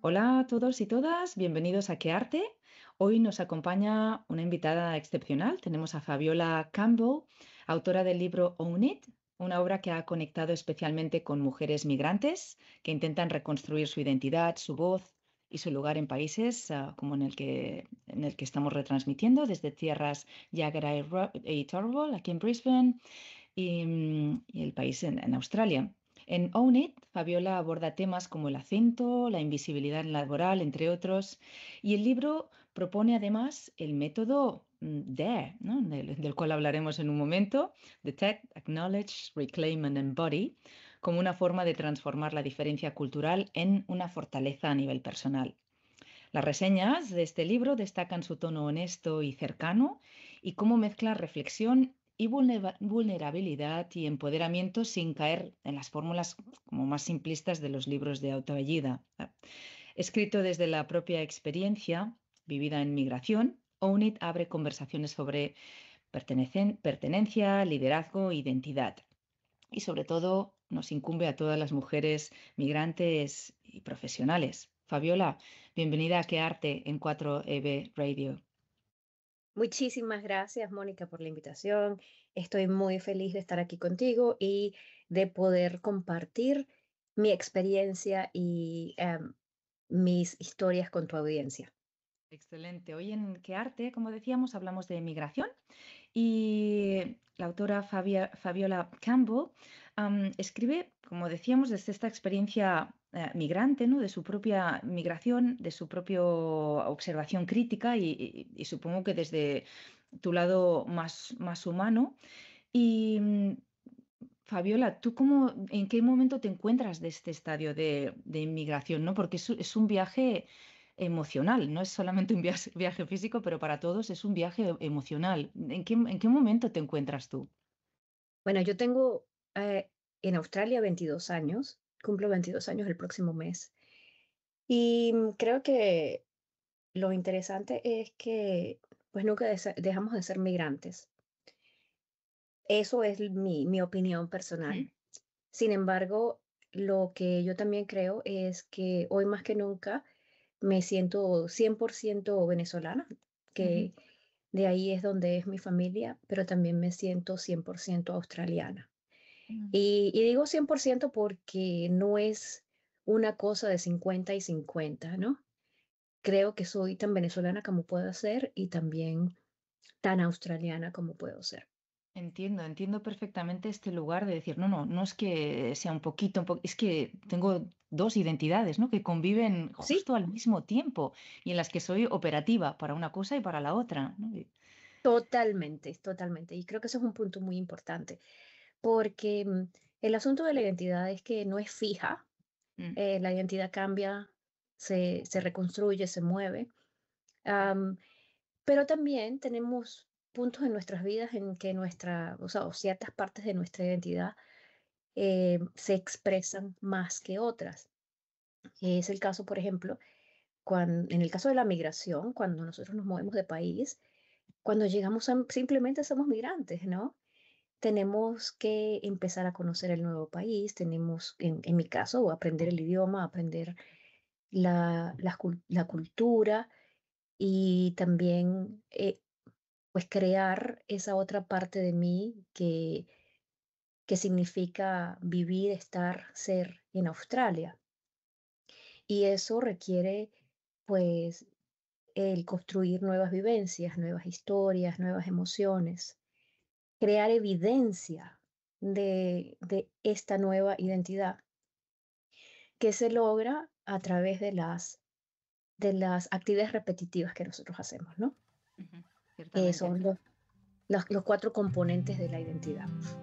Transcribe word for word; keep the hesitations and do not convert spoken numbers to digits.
Hola a todos y todas, bienvenidos a ¿Qué arte? Hoy nos acompaña una invitada excepcional. Tenemos a Fabiola Campbell, autora del libro Own It, una obra que ha conectado especialmente con mujeres migrantes que intentan reconstruir su identidad, su voz y su lugar en países ah, como en el que, en el que estamos retransmitiendo desde tierras Yagara y Ro- y Turrbal, aquí en Brisbane, y, mm, y el país en, en Australia. En Own It, Fabiola aborda temas como el acento, la invisibilidad laboral, entre otros, y el libro propone además el método mm, DARE, ¿no? del, del cual hablaremos en un momento, Detect, Acknowledge, Reclaim and Embody, como una forma de transformar la diferencia cultural en una fortaleza a nivel personal. Las reseñas de este libro destacan su tono honesto y cercano y cómo mezcla reflexión y vulnera- vulnerabilidad y empoderamiento sin caer en las fórmulas como más simplistas de los libros de autoayuda. Escrito desde la propia experiencia vivida en migración, Own It abre conversaciones sobre pertenecen- pertenencia, liderazgo e identidad. Y sobre todo nos incumbe a todas las mujeres migrantes y profesionales. Fabiola, bienvenida a ¿Qué arte? En cuatro E B Radio. Muchísimas gracias, Mónica, por la invitación. Estoy muy feliz de estar aquí contigo y de poder compartir mi experiencia y em, mis historias con tu audiencia. Excelente. Hoy en ¿Qué arte? Como decíamos, hablamos de migración y la autora Fabia- Fabiola Campbell am, escribe, como decíamos, desde esta experiencia eh, migrante, ¿no? De su propia migración, de su propia observación crítica y, y- y supongo que desde tu lado más, más humano. Y mm, Fabiola, ¿tú cómo, en qué momento te encuentras de este estadio de, de inmigración, ¿no? Porque es, es un viaje emocional, no es solamente un viaje, viaje físico, pero para todos es un viaje emocional. ¿En qué, en qué momento te encuentras tú? Bueno, yo tengo eh, en Australia veintidós años, cumplo veintidós años el próximo mes y mm, creo que lo interesante es que pues nunca desa- dejamos de ser migrantes. Eso es mi, mi opinión Hmm. personal. Sin embargo, lo que yo también creo es que hoy más que nunca me siento cien por ciento venezolana, Ujú. que de ahí es donde es mi familia, pero también me siento cien por ciento australiana. Mm. Y, y digo cien por ciento porque no es una cosa de cincuenta y cincuenta, ¿no? Creo que soy tan venezolana como puedo ser y también tan australiana como puedo ser. Entiendo, entiendo perfectamente este lugar de decir, no, no, no es que sea un poquito, un po- es que tengo dos identidades, ¿no? Que conviven Sí, justo al mismo tiempo y en las que soy operativa para una cosa y para la otra, ¿no? Y- totalmente, totalmente. Y creo que eso es un punto muy importante. Porque mm, el asunto de la identidad es que no es fija, Mm. eh, la identidad cambia, se, se reconstruye, se mueve, am, pero también tenemos puntos en nuestras vidas en que nuestra, o sea, o ciertas partes de nuestra identidad eh, se expresan más que otras. Es el caso, por ejemplo, cuando, en el caso de la migración, cuando nosotros nos movemos de país, cuando llegamos a, simplemente somos migrantes, ¿no? Tenemos que empezar a conocer el nuevo país, tenemos, en, en mi caso, aprender el idioma, aprender la, la, cul- la cultura y también, eh, pues, crear esa otra parte de mí que, que significa vivir, estar, ser en Australia. Y eso requiere, pues, el construir nuevas vivencias, nuevas historias, nuevas emociones, crear evidencia de, de esta nueva identidad que se logra a través de las, de las actividades repetitivas que nosotros hacemos, ¿no? Ujú. Que Ciertamente. son los, los, los cuatro componentes de la identidad.